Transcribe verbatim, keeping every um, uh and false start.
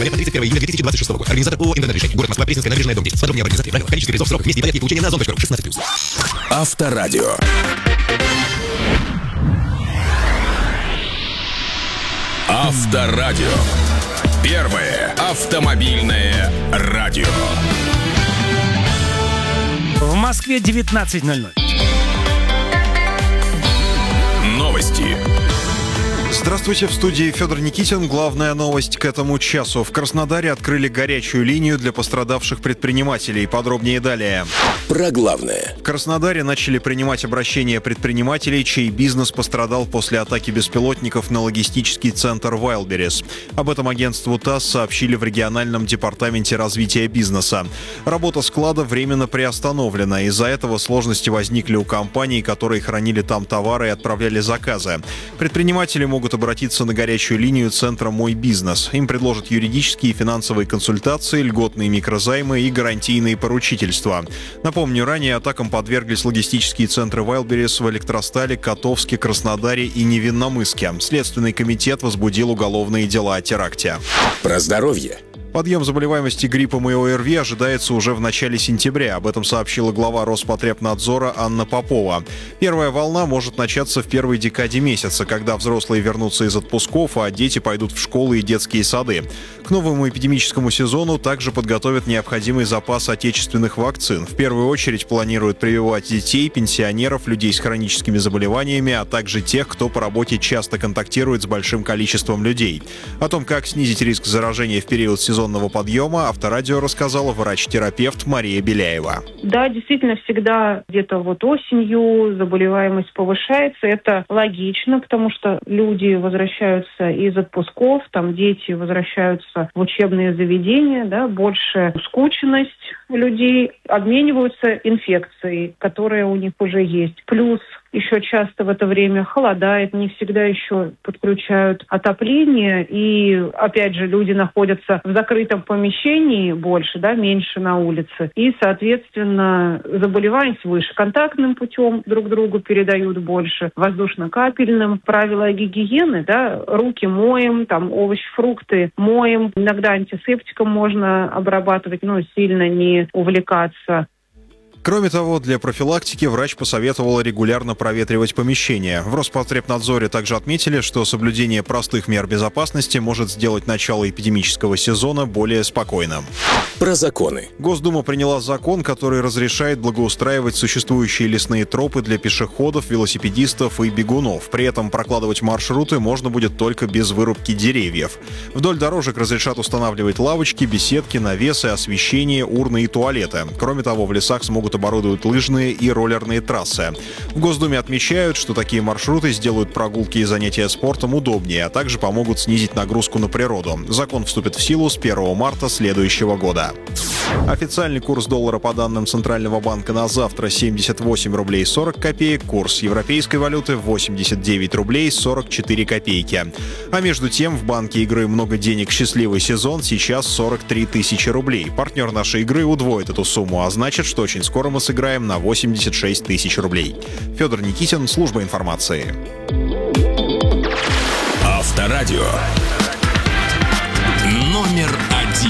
Порядок тридцать первого июля две тысячи двадцать шестого года. Организатор ООО «Интернет-решение». Город Москва, Пресненская набережная, дом десять. Подробнее об организации, правила, количестве призов, сроках, месте и порядке получения на озон точка ру. шестнадцать плюс. Авторадио. Авторадио. Первое автомобильное радио. В Москве девятнадцать ноль ноль. Новости. Здравствуйте, в студии Федор Никитин. Главная новость к этому часу. В Краснодаре открыли горячую линию для пострадавших предпринимателей. Подробнее далее. Про главное. В Краснодаре начали принимать обращения предпринимателей, чей бизнес пострадал после атаки беспилотников на логистический центр Wildberries. Об этом агентству ТАСС сообщили в региональном департаменте развития бизнеса. Работа склада временно приостановлена. Из-за этого сложности возникли у компаний, которые хранили там товары и отправляли заказы. Предприниматели могут обратиться на горячую линию центра «Мой бизнес». Им предложат юридические и финансовые консультации, льготные микрозаймы и гарантийные поручительства. Напомню, ранее атакам подверглись логистические центры Wildberries в Электростале, Котовске, Краснодаре и Невинномысске. Следственный комитет возбудил уголовные дела о теракте. Про здоровье. Подъем заболеваемости гриппом и ОРВИ ожидается уже в начале сентября. Об этом сообщила глава Роспотребнадзора Анна Попова. Первая волна может начаться в первой декаде месяца, когда взрослые вернутся из отпусков, а дети пойдут в школы и детские сады. К новому эпидемическому сезону также подготовят необходимый запас отечественных вакцин. В первую очередь планируют прививать детей, пенсионеров, людей с хроническими заболеваниями, а также тех, кто по работе часто контактирует с большим количеством людей. О том, как снизить риск заражения в период сезона подъема, Авторадио рассказала врач-терапевт Мария Беляева. Да, действительно, всегда где-то вот осенью заболеваемость повышается. Это логично, потому что люди возвращаются из отпусков, там дети возвращаются в учебные заведения, да, больше скученность людей, обмениваются инфекцией, которая у них уже есть. Плюс еще часто в это время холодает, не всегда еще подключают отопление. И, опять же, люди находятся в закрытом помещении больше, да, меньше на улице. И, соответственно, заболеваемость выше. Контактным путем друг другу передают больше, воздушно-капельным. Правила гигиены, да, руки моем, там, овощи, фрукты моем. Иногда антисептиком можно обрабатывать, но сильно не увлекаться. Кроме того, для профилактики врач посоветовал регулярно проветривать помещения. В Роспотребнадзоре также отметили, что соблюдение простых мер безопасности может сделать начало эпидемического сезона более спокойным. Про законы. Госдума приняла закон, который разрешает благоустраивать существующие лесные тропы для пешеходов, велосипедистов и бегунов. При этом прокладывать маршруты можно будет только без вырубки деревьев. Вдоль дорожек разрешат устанавливать лавочки, беседки, навесы, освещение, урны и туалеты. Кроме того, в лесах смогут оборудовать лыжные и роллерные трассы. В Госдуме отмечают, что такие маршруты сделают прогулки и занятия спортом удобнее, а также помогут снизить нагрузку на природу. Закон вступит в силу с первого марта следующего года. Официальный курс доллара по данным Центрального банка на завтра семьдесят восемь рублей сорок копеек, курс европейской валюты восемьдесят девять рублей сорок четыре копейки. А между тем в банке игры «Много денег. Счастливый сезон» сейчас сорок три тысячи рублей. Партнер нашей игры удвоит эту сумму, а значит, что очень скоро мы сыграем на восемьдесят шесть тысяч рублей. Федор Никитин, служба информации. Авторадио. Номер